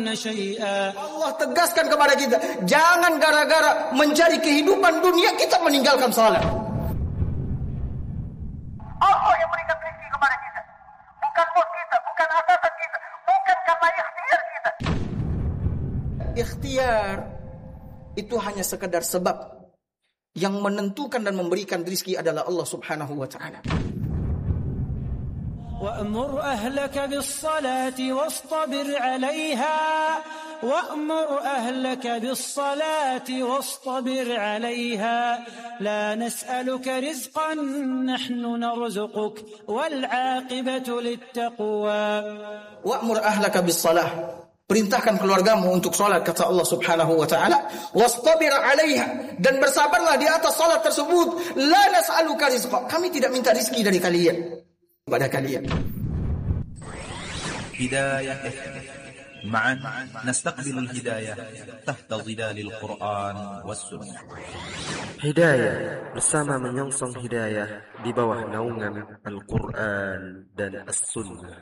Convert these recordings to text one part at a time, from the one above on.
شيئا. Allah tegaskan kepada kita, jangan gara-gara mencari kehidupan dunia kita meninggalkan salat. Allah yang berikan rezeki kepada kita, bukan bos kita, bukan atasan kita, bukan karena ikhtiar kita. Ikhtiar itu hanya sekedar sebab. Yang menentukan dan memberikan rezeki adalah Allah Subhanahu wa taala. وأمر أهلك بالصلاة واصطبر عليها وأمر أهلك بالصلاة واصطبر عليها لا نسألك رزقا نحن نرزقك والعاقبة للتقوى. وأمر أهلك بالصلاة, perintahkan keluargamu untuk salat, kata Allah Subhanahu wa taala, wastabir 'alaiha, dan bersabarlah di atas salat tersebut. La nas'aluka rizqa, kami tidak minta rezeki dari kalian, kepada kalian. Hidayah معا نستقبل الهداية تحت ظلال القرآن والسنة. Hidayah bersama menyongsong hidayah di bawah naungan Al-Quran dan As-Sunnah.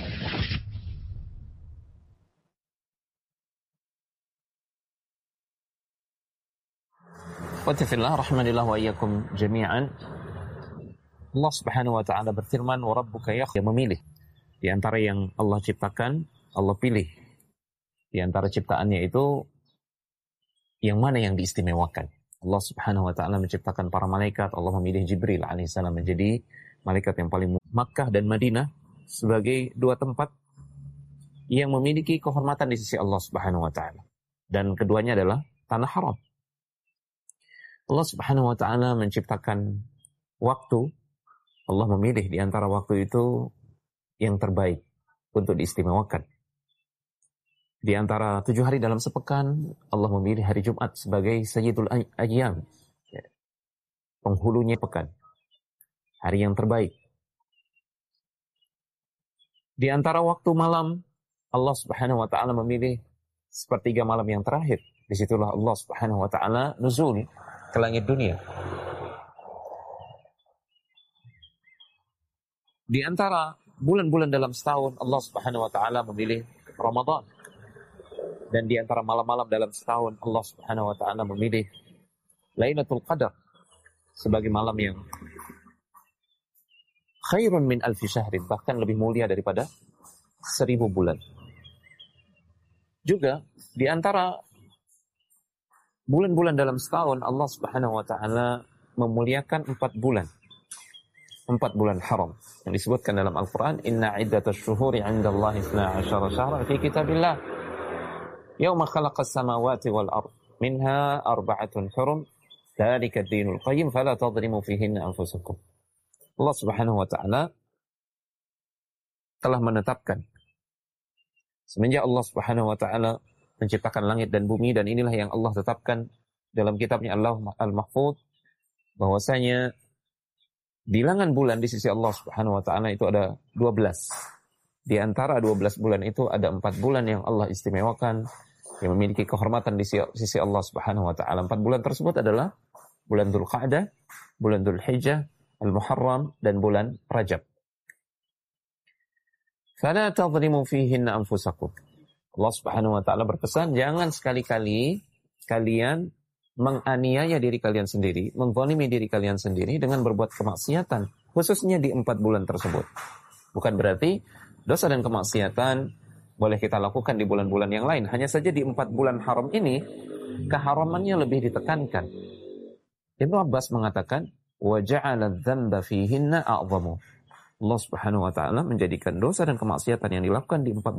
Wattaqillah rahmanillah wa iyyakum jami'an. Allah Subhanahu wa taala berfirman, wa rabbuka yang memilih di antara yang Allah ciptakan, Allah pilih di antara ciptaannya itu yang mana yang diistimewakan. Allah Subhanahu wa taala menciptakan para malaikat, Allah memilih Jibril alaihissalam menjadi malaikat yang paling Makkah dan Madinah sebagai dua tempat yang memiliki kehormatan di sisi Allah Subhanahu wa taala. Dan keduanya adalah tanah haram. Allah Subhanahu wa taala menciptakan waktu, Allah memilih di antara waktu itu yang terbaik untuk diistimewakan. Di antara 7 hari dalam sepekan, Allah memilih hari Jumat sebagai Sayyidul Ayyam, penghulunya pekan, hari yang terbaik. Di antara waktu malam, Allah Subhanahu wa taala memilih sepertiga malam yang terakhir. Disitulah Allah Subhanahu wa taala nuzul ke langit dunia. Di antara bulan-bulan dalam setahun, Allah Subhanahu wa taala memilih Ramadan. Dan di antara malam-malam dalam setahun, Allah Subhanahu wa taala memilih Lailatul Qadar sebagai malam yang khairun min alfi syahrin, bahkan lebih mulia daripada 1000 bulan. Juga di antara bulan-bulan dalam setahun, Allah Subhanahu wa taala memuliakan 4 bulan. 4 bulan haram yang disebutkan dalam Al-Qur'an, inna iddatash syuhuri 'indallahi 12 syahran fi kitabillah yauma khalaqas samawati wal ard minha arba'atun hurum dzalika ad-dinul qayyim fala tadhlimu fihinna anfusakum. Allah Subhanahu wa taala telah menetapkan semenjak Allah Subhanahu wa taala menciptakan langit dan bumi, dan inilah yang Allah tetapkan dalam kitabnya Al-Mahfuz, bahwasanya bilangan bulan di sisi Allah Subhanahu wa taala itu ada 12. Di antara 12 bulan itu ada 4 bulan yang Allah istimewakan, yang memiliki kehormatan di sisi Allah Subhanahu wa taala. 4 bulan tersebut adalah bulan Dzulqa'dah, bulan Dzulhijjah, Al-Muharram, dan bulan Rajab. Fala tadhlimu fihinna anfusakum. Allah Subhanahu wa taala berpesan, jangan sekali-kali kalian menganiaya diri kalian sendiri, menzalimi diri kalian sendiri dengan berbuat kemaksiatan, khususnya di 4 bulan tersebut. Bukan berarti dosa dan kemaksiatan boleh kita lakukan di bulan-bulan yang lain. Hanya saja di 4 bulan haram ini, keharamannya lebih ditekankan. Ibnu Abbas mengatakan, wa ja'ala dzamba fihinna a'zamu. Allah Subhanahu wa taala menjadikan dosa dan kemaksiatan yang dilakukan di 4